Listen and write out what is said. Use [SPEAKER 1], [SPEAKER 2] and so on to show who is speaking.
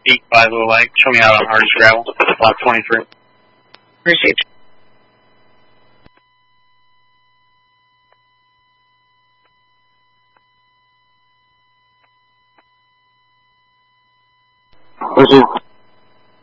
[SPEAKER 1] peak by Little Lake. Show me out on hardest gravel, block 23.
[SPEAKER 2] Appreciate you.